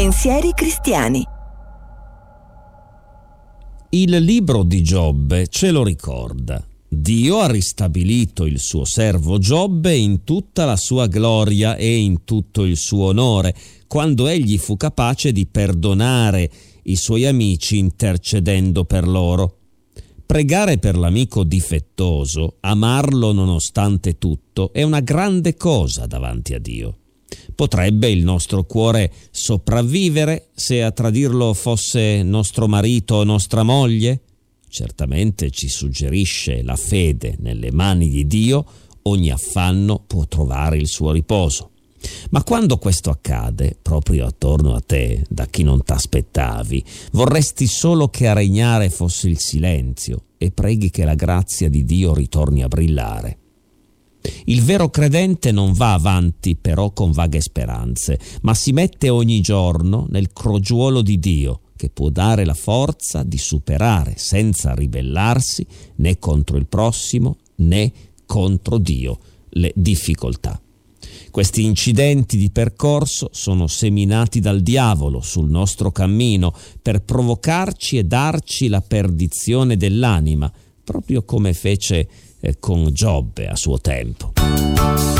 Pensieri cristiani. Il libro di Giobbe ce lo ricorda. Dio ha ristabilito il suo servo Giobbe in tutta la sua gloria e in tutto il suo onore, quando egli fu capace di perdonare i suoi amici intercedendo per loro. Pregare per l'amico difettoso, amarlo nonostante tutto, è una grande cosa davanti a Dio. Potrebbe il nostro cuore sopravvivere se a tradirlo fosse nostro marito o nostra moglie? Certamente ci suggerisce la fede nelle mani di Dio, ogni affanno può trovare il suo riposo. Ma quando questo accade, proprio attorno a te, da chi non t'aspettavi, vorresti solo che a regnare fosse il silenzio e preghi che la grazia di Dio ritorni a brillare. Il vero credente non va avanti però con vaghe speranze, ma si mette ogni giorno nel crogiuolo di Dio, che può dare la forza di superare senza ribellarsi né contro il prossimo né contro Dio le difficoltà. Questi incidenti di percorso sono seminati dal diavolo sul nostro cammino per provocarci e darci la perdizione dell'anima, proprio come fece con Giobbe a suo tempo.